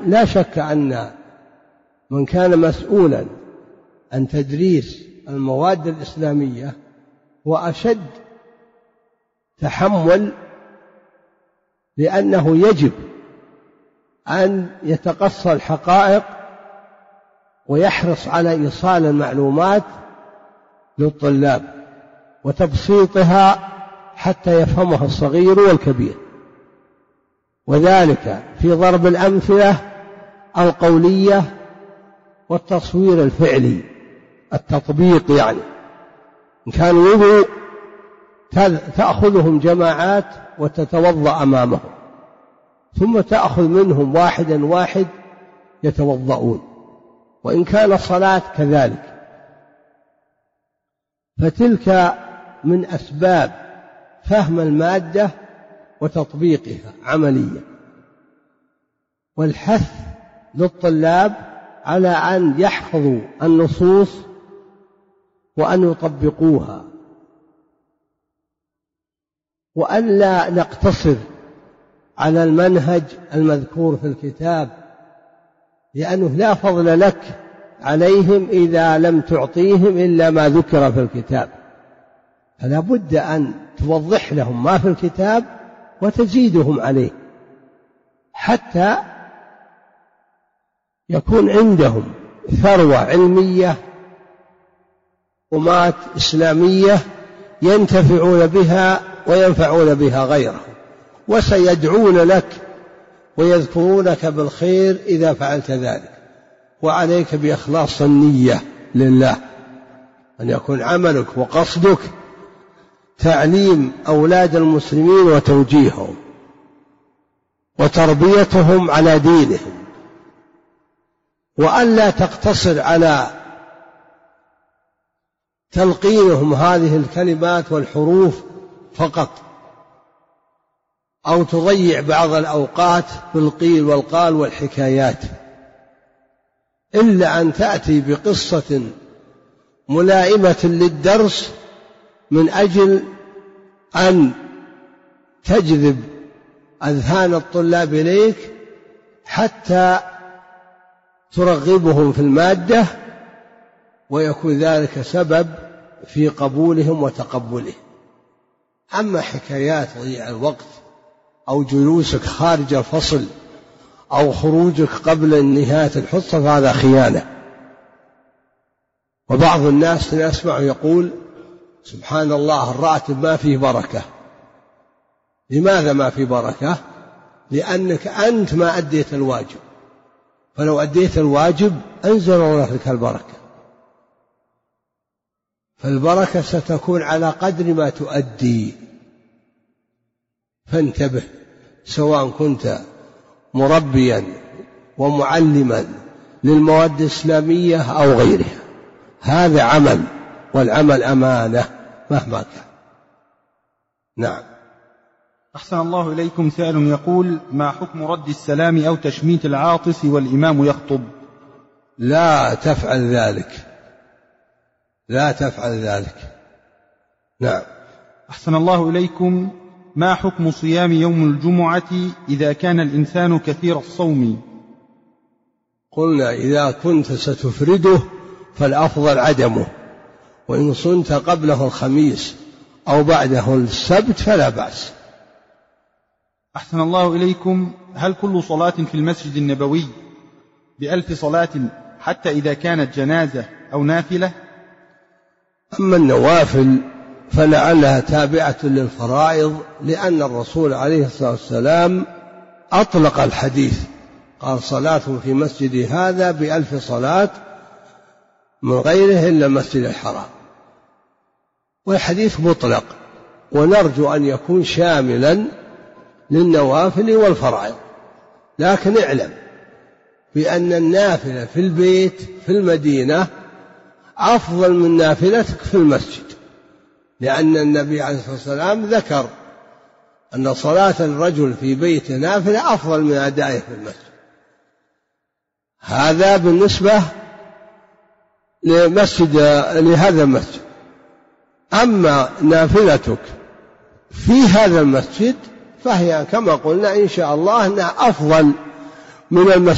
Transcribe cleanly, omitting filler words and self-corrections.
لا شك أن من كان مسؤولا عن تدريس المواد الإسلامية هو أشد تحمل، لأنه يجب أن يتقصى الحقائق ويحرص على إيصال المعلومات للطلاب وتبسيطها حتى يفهمها الصغير والكبير، وذلك في ضرب الأمثلة القولية والتصوير الفعلي، التطبيق. يعني إن كانوا يبغوا تأخذهم جماعات وتتوضأ أمامهم، ثم تأخذ منهم واحدا واحد يتوضؤون، وإن كان الصلاة كذلك. فتلك من أسباب فهم المادة وتطبيقها عمليا، والحث للطلاب على أن يحفظوا النصوص وأن يطبقوها، وأن لا نقتصر على المنهج المذكور في الكتاب، لأنه لا فضل لك عليهم إذا لم تعطيهم إلا ما ذكر في الكتاب، فلا بد أن توضح لهم ما في الكتاب وتزيدهم عليه حتى يكون عندهم ثروة علمية ومات إسلامية ينتفعون بها وينفعون بها غيرهم، وسيدعون لك ويذكرونك بالخير إذا فعلت ذلك. وعليك بإخلاص النية لله، أن يكون عملك وقصدك تعليم أولاد المسلمين وتوجيههم وتربيتهم على دينهم، وأن لا تقتصر على تلقينهم هذه الكلمات والحروف فقط، أو تضيع بعض الأوقات بالقيل والقال والحكايات، إلا أن تأتي بقصة ملائمة للدرس من أجل أن تجذب أذهان الطلاب إليك حتى ترغبهم في المادة، ويكون ذلك سبب في قبولهم وتقبلهم. أما حكايات ضياع الوقت أو جلوسك خارج الفصل أو خروجك قبل نهاية الحصة فهذا خيانة. وبعض الناس نسمع يقول سبحان الله الراتب ما فيه بركة. لماذا ما فيه بركة؟ لأنك أنت ما أديت الواجب، فلو أديت الواجب أنزل الله لك البركة، فالبركة ستكون على قدر ما تؤدي. فانتبه، سواء كنت مربيا ومعلما للمواد الإسلامية أو غيرها، هذا عمل، والعمل أمانة مهما كان. نعم. أحسن الله إليكم. سائل يقول: ما حكم رد السلام أو تشميت العاطس والإمام يخطب؟ لا تفعل ذلك، لا تفعل ذلك. نعم. أحسن الله إليكم. ما حكم صيام يوم الجمعة إذا كان الإنسان كثير الصوم؟ قلنا إذا كنت ستفرده فالأفضل عدمه، وإن صمت قبله الخميس أو بعده السبت فلا بأس. أحسن الله إليكم. هل كل صلاة في المسجد النبوي ب1000 صلاة حتى إذا كانت جنازة أو نافلة؟ أما النوافل فلعلها تابعة للفرائض، لأن الرسول عليه الصلاة والسلام أطلق الحديث، قال صلاة في مسجد هذا ب1000 صلاة من غيره إلا المسجد الحرام، والحديث مطلق، ونرجو أن يكون شاملا للنوافل والفرائض. لكن اعلم بأن النافلة في البيت في المدينة أفضل من نافلتك في المسجد، لأن النبي عليه الصلاة والسلام ذكر أن صلاة الرجل في بيته نافلة أفضل من أدائه في المسجد. هذا بالنسبة لهذا المسجد. أما نافلتك في هذا المسجد فهي كما قلنا إن شاء الله أنها أفضل من المسجد